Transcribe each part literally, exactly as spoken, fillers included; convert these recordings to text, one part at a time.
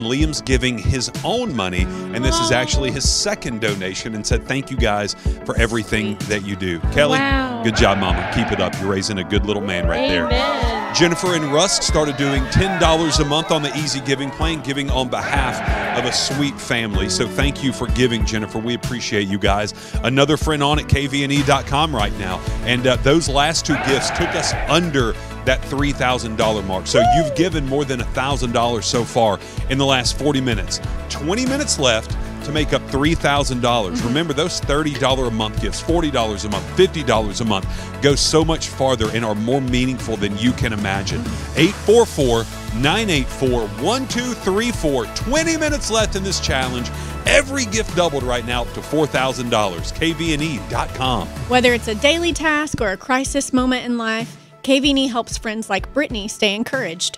Liam's giving his own money, and this is actually his second donation, and said thank you guys for everything that you do. Kelly, wow. Good job, Mama. Keep it up. You're raising a good little man right Amen. there. Jennifer and Rusk started doing ten dollars a month on the Easy Giving plan, giving on behalf of a sweet family. So thank you for giving, Jennifer. We appreciate you guys. Another friend on at K V N E dot com right now. And uh, those last two gifts took us under that three thousand dollar mark. So you've given more than one thousand dollars so far in the last forty minutes. twenty minutes left to make up three thousand dollars. Mm-hmm. Remember, those thirty dollars a month gifts, forty dollars a month, fifty dollars a month go so much farther and are more meaningful than you can imagine. eight four four, nine eight four, one two three four. twenty minutes left in this challenge. Every gift doubled right now up to four thousand dollars. K V N E dot com. Whether it's a daily task or a crisis moment in life, K V N E helps friends like Brittany stay encouraged.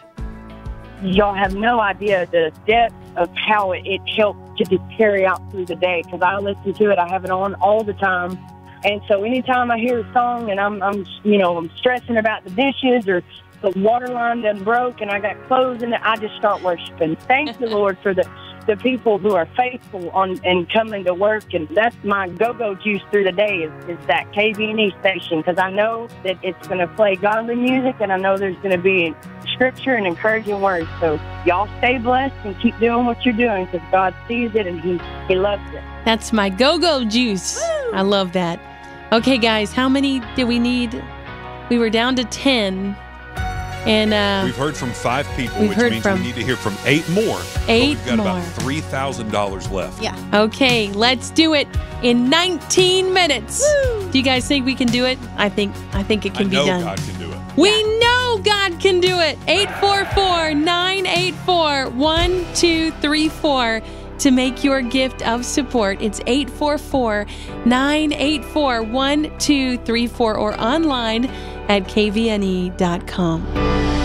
Y'all have no idea the depth of how it, it helps to just carry out through the day, because I listen to it. I have it on all the time. And so anytime I hear a song and I'm, I'm, you know, I'm stressing about the dishes or the water line done broke and I got clothes in it, I just start worshiping. Thank the Lord for the, the people who are faithful on and coming to work. And that's my go-go juice through the day is, is that K V N E station, because I know that it's going to play godly music and I know there's going to be scripture and encouraging words. So y'all stay blessed and keep doing what you're doing, because God sees it and he, he loves it. That's my go-go juice. Woo! I love that. Okay, guys, how many do we need? We were down to ten. And uh, we've heard from five people, we've which heard means from we need to hear from eight more. Eight but we've got more. about three thousand dollars left. Yeah. Okay, let's do it in nineteen minutes. Woo! Do you guys think we can do it? I think I think it can I be know done. God can do it. We yeah. know God can do it. eight four four, nine eight four, one two three four to make your gift of support. It's eight four four, nine eight four, one two three four or online at K V N E dot com.